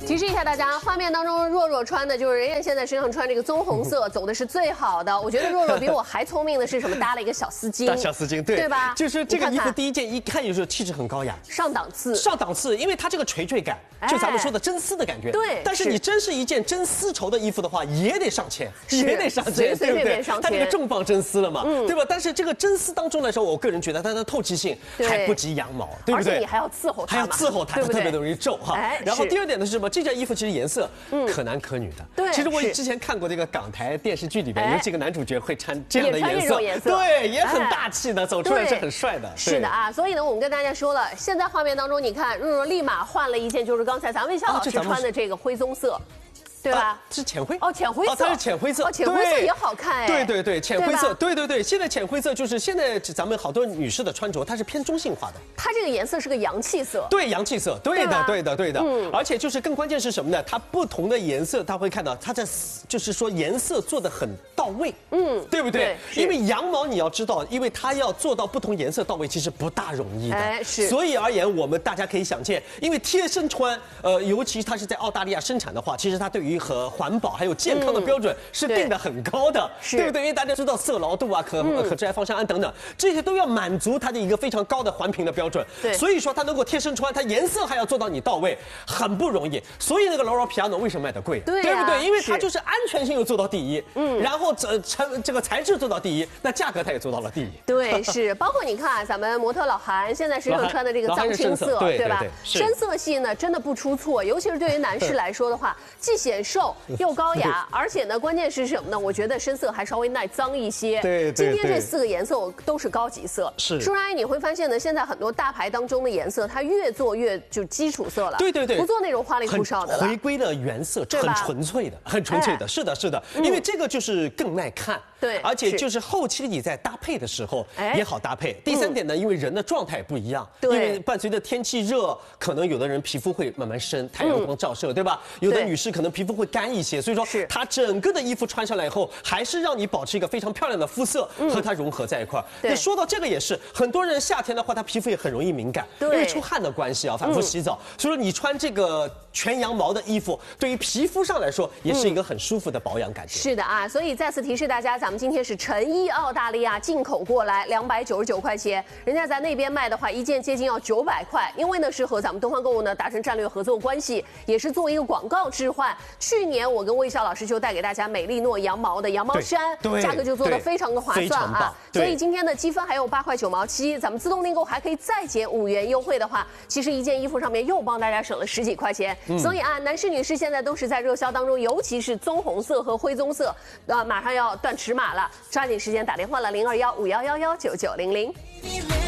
提示一下大家，画面当中若若穿的就是人家现在身上穿这个棕红色，走的是最好的。我觉得若若比我还聪明的是什么？搭了一个小丝巾， 大小丝巾，对吧？ 就是这个衣服第一件一看就是气质很高雅， 上档次， 上档次，因为它这个垂坠感，就咱们说的真丝的感觉。 对， 但是你真是一件真丝绸的衣服的话，也得上千，也得上千， 随便上千。 它这个重磅真丝了嘛，对吧？但是这个真丝当中来说，我个人觉得它的透气性还不及羊毛，对不对？ 而且你还要伺候它， 还要伺候它，它特别容易皱哈。然后第二点呢是什么？这件衣服其实颜色可男可女的。 对， 其实我之前看过这个港台电视剧里边有几个男主角会穿这样的颜色， 对， 也很大气的，走出来是很帅的。 是的啊，所以呢，我们跟大家说了，现在画面当中，你看若若立马换了一件，就是刚才咱们魏夏老师穿的这个灰棕色。对吧？ 是浅灰哦，浅灰色， 它是浅灰色， 哦，浅灰色也好看哎。 对，浅灰色，对，现在浅灰色就是现在咱们好多女士的穿着，它是偏中性化的。 它这个颜色是个洋气色， 对，洋气色，对的。而且就是更关键是什么呢？它不同的颜色，它会看到它在就是说颜色做得很到位，对不对？因为羊毛你要知道，因为它要做到不同颜色到位，其实不大容易的。所以而言，我们大家可以想见，因为贴身穿，尤其它是在澳大利亚生产的话，其实它对于和环保还有健康的标准是定得很高的，对不对？因为大家知道色牢度啊、可致癌芳香胺等等，这些都要满足它的一个非常高的环评的标准。 对， 所以说它能够贴身穿，它颜色还要做到你到位，很不容易。所以那个劳劳皮亚诺为什么卖得贵？对不对？因为它就是安全性又做到第一，然后这个材质做到第一，那价格它也做到了第一。 对，是包括你看咱们模特老韩现在身上穿的这个藏青色，对吧？深色系呢真的不出错，尤其是对于男士来说的话，既显瘦又高雅，而且呢，关键是什么呢？我觉得深色还稍微耐脏一些。 对， 今天这4个颜色都是高级色。 是， 舒然阿姨你会发现呢，现在很多大牌当中的颜色，它越做越就基础色了。 对， 不做那种花里胡哨的了， 回归了原色，很纯粹的，很纯粹的。是的，因为这个就是更耐看。 对， 而且就是后期你在搭配的时候也好搭配。第三点呢，因为人的状态不一样，因为伴随着天气热，可能有的人皮肤会慢慢生，太阳光照射，对吧？有的女士可能皮肤会干一些，所以说它整个的衣服穿上来以后，还是让你保持一个非常漂亮的肤色，和它融合在一块儿。那说到这个也是，很多人夏天的话，他皮肤也很容易敏感，因为出汗的关系啊，反复洗澡，所以说你穿这个全羊毛的衣服，对于皮肤上来说也是一个很舒服的保养感觉。 是的啊，所以再次提示大家，咱们今天是成衣澳大利亚进口过来299块钱，人家在那边卖的话，一件接近要900块，因为呢是和咱们东方购物呢达成战略合作关系，也是作为一个广告置换。去年我跟魏笑老师就带给大家美丽诺羊毛的羊毛衫，价格就做得非常的划算啊。所以今天的积分还有8块9毛7，咱们自动订购还可以再减5元优惠的话，其实一件衣服上面又帮大家省了10几块钱。所以啊，男士女士现在都是在热销当中，尤其是棕红色和灰棕色，马上要断尺码了，抓紧时间打电话了，0215111990。